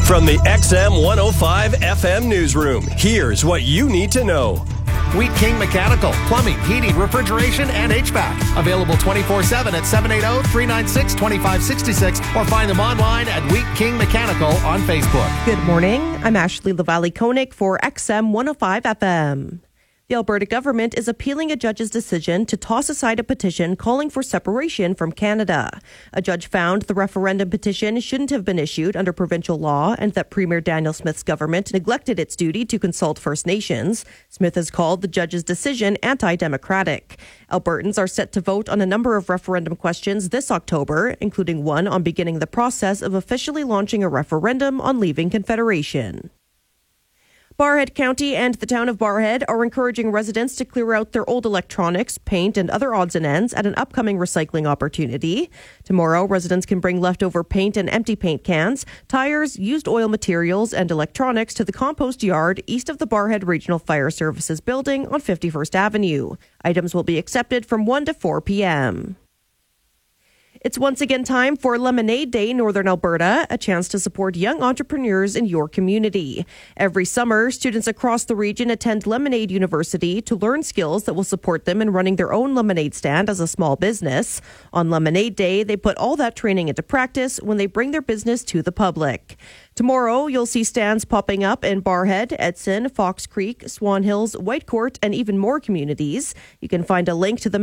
From the XM 105 FM newsroom, here's what you need to know. Wheat King Mechanical, plumbing, heating, refrigeration, and HVAC. Available 24/7 at 780-396-2566 or find them online at Wheat King Mechanical on Facebook. Good morning. I'm Ashley Lavallee-Koenig for XM 105 FM. The Alberta government is appealing a judge's decision to toss aside a petition calling for separation from Canada. A judge found the referendum petition shouldn't have been issued under provincial law and that Premier Daniel Smith's government neglected its duty to consult First Nations. Smith has called the judge's decision anti-democratic. Albertans are set to vote on a number of referendum questions this October, including one on beginning the process of officially launching a referendum on leaving Confederation. Barrhead County and the town of Barrhead are encouraging residents to clear out their old electronics, paint, and other odds and ends at an upcoming recycling opportunity. Tomorrow, residents can bring leftover paint and empty paint cans, tires, used oil materials, and electronics to the compost yard east of the Barrhead Regional Fire Services building on 51st Avenue. Items will be accepted from 1 to 4 p.m. It's once again time for Lemonade Day Northern Alberta, a chance to support young entrepreneurs in your community. Every summer, students across the region attend Lemonade University to learn skills that will support them in running their own lemonade stand as a small business. On Lemonade Day, they put all that training into practice when they bring their business to the public. Tomorrow, you'll see stands popping up in Barrhead, Edson, Fox Creek, Swan Hills, Whitecourt, and even more communities. You can find a link to the